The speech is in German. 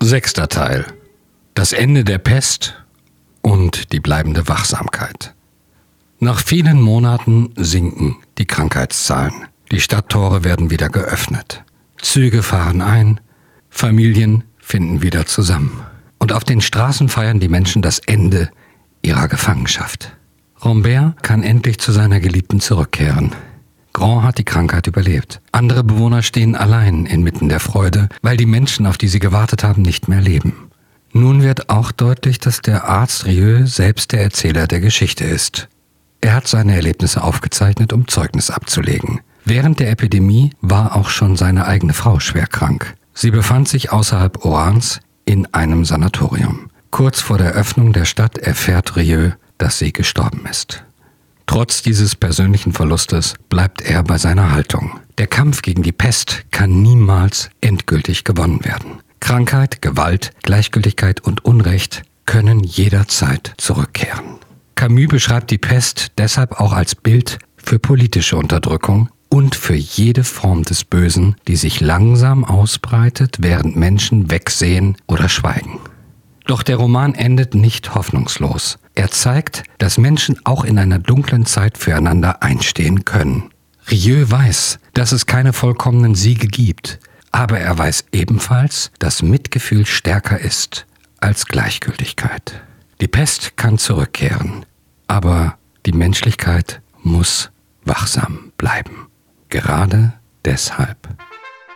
Sechster Teil. Das Ende der Pest und die bleibende Wachsamkeit. Nach vielen Monaten sinken die Krankheitszahlen. Die Stadttore werden wieder geöffnet. Züge fahren ein, Familien finden wieder zusammen. Und auf den Straßen feiern die Menschen das Ende ihrer Gefangenschaft. Rambert kann endlich zu seiner Geliebten zurückkehren. Grand hat die Krankheit überlebt. Andere Bewohner stehen allein inmitten der Freude, weil die Menschen, auf die sie gewartet haben, nicht mehr leben. Nun wird auch deutlich, dass der Arzt Rieu selbst der Erzähler der Geschichte ist. Er hat seine Erlebnisse aufgezeichnet, um Zeugnis abzulegen. Während der Epidemie war auch schon seine eigene Frau schwer krank. Sie befand sich außerhalb Orans in einem Sanatorium. Kurz vor der Öffnung der Stadt erfährt Rieu, dass sie gestorben ist. Trotz dieses persönlichen Verlustes bleibt er bei seiner Haltung. Der Kampf gegen die Pest kann niemals endgültig gewonnen werden. Krankheit, Gewalt, Gleichgültigkeit und Unrecht können jederzeit zurückkehren. Camus beschreibt die Pest deshalb auch als Bild für politische Unterdrückung und für jede Form des Bösen, die sich langsam ausbreitet, während Menschen wegsehen oder schweigen. Doch der Roman endet nicht hoffnungslos. Er zeigt, dass Menschen auch in einer dunklen Zeit füreinander einstehen können. Rieu weiß, dass es keine vollkommenen Siege gibt, aber er weiß ebenfalls, dass Mitgefühl stärker ist als Gleichgültigkeit. Die Pest kann zurückkehren, aber die Menschlichkeit muss wachsam bleiben. Gerade deshalb.